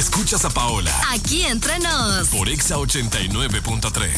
Escuchas a Paola. Aquí entre nos. Por Exa 89.3.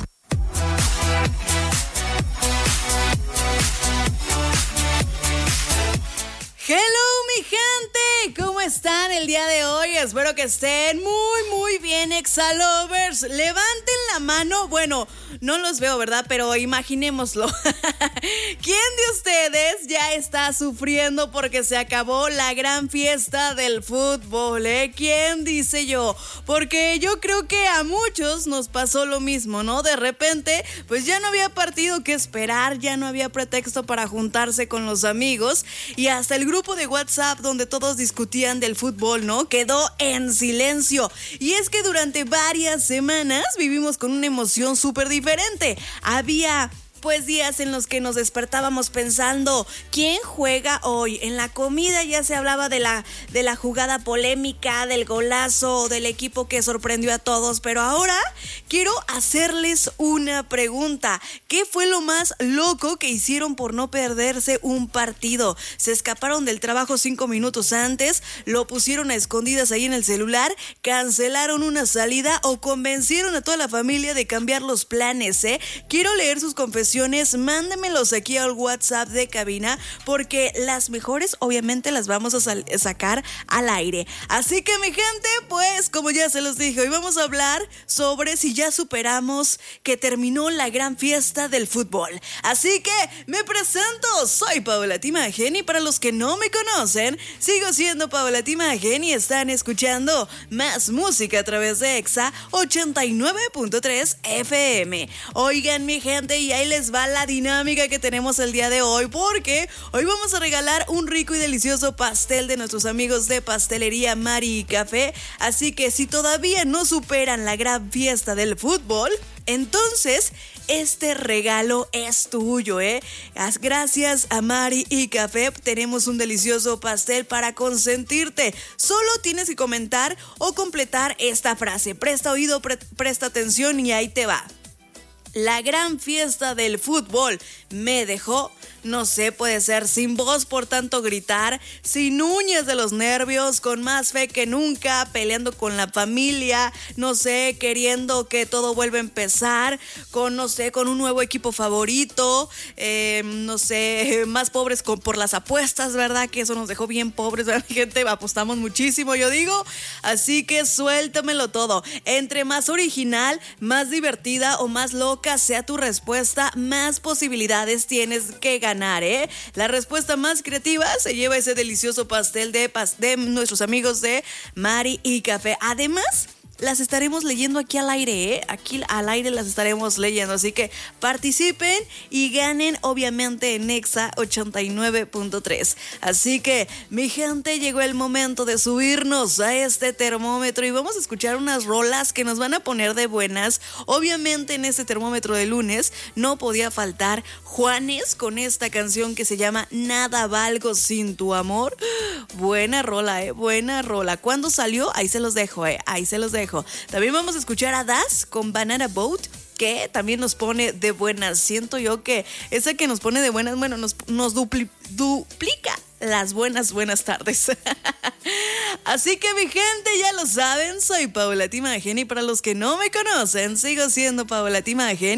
Hello, mi gente, ¿cómo están el día de hoy? Espero que estén muy bien, Exalovers. Levanten la mano, bueno, no los veo, ¿verdad? Pero imaginémoslo. ¿Quién de ustedes ya está sufriendo porque se acabó la gran fiesta del fútbol, ¿Quién dice yo? Porque yo creo que a muchos nos pasó lo mismo, ¿no? De repente, pues ya no había partido que esperar, ya no había pretexto para juntarse con los amigos y hasta el grupo de WhatsApp donde todos discutían del fútbol, ¿no? Quedó en silencio. Y es que durante varias semanas vivimos con una emoción súper diferente. Había pues días en los que nos despertábamos pensando, ¿quién juega hoy? En la comida ya se hablaba de la jugada polémica, del golazo, del equipo que sorprendió a todos, pero ahora quiero hacerles una pregunta. ¿Qué fue lo más loco que hicieron por no perderse un partido? ¿Se escaparon del trabajo 5 minutos antes? ¿Lo pusieron a escondidas ahí en el celular? ¿Cancelaron una salida o convencieron a toda la familia de cambiar los planes, Quiero leer sus confesiones. Mándemelos aquí al WhatsApp de cabina porque las mejores obviamente las vamos a sacar al aire. Así que mi gente, pues como ya se los dije, hoy vamos a hablar sobre si ya superamos que terminó la gran fiesta del fútbol. Así que me presento, soy Paola Timagen y para los que no me conocen, sigo siendo Paola Timagen y están escuchando más música a través de Exa 89.3 FM. Oigan mi gente, y ahí les va la dinámica que tenemos el día de hoy, porque hoy vamos a regalar un rico y delicioso pastel de nuestros amigos de Pastelería Mari y Café. Así que si todavía no superan la gran fiesta del fútbol, entonces este regalo es tuyo, Gracias a Mari y Café tenemos un delicioso pastel para consentirte. Solo tienes que comentar o completar esta frase. Presta oído, presta atención y ahí te va. La gran fiesta del fútbol me dejó, no sé, puede ser sin voz por tanto gritar, sin uñas de los nervios, con más fe que nunca, peleando con la familia, no sé, queriendo que todo vuelva a empezar, con, no sé, con un nuevo equipo favorito, no sé, más pobres por las apuestas, ¿verdad? Que eso nos dejó bien pobres, ¿verdad? Gente, apostamos muchísimo, yo digo, así que suéltamelo todo. Entre más original, más divertida o más loca sea tu respuesta, más posibilidades tienes que ganar, La respuesta más creativa se lleva ese delicioso pastel de nuestros amigos de Mari y Café. Además, las estaremos leyendo aquí al aire, Aquí al aire las estaremos leyendo, así que participen y ganen obviamente en Exa 89.3. Así que, mi gente, llegó el momento de subirnos a este termómetro y vamos a escuchar unas rolas que nos van a poner de buenas. Obviamente en este termómetro de lunes no podía faltar Juanes con esta canción que se llama Nada valgo sin tu amor. Buena rola, buena rola. ¿Cuándo salió? Ahí se los dejo, ahí se los dejo. También vamos a escuchar a Das con Banana Boat, que también nos pone de buenas. Siento yo que esa que nos pone de buenas, bueno, nos duplica las buenas tardes. Así que mi gente, ya lo saben, soy Paola Timagen y para los que no me conocen, sigo siendo Paola Timagen.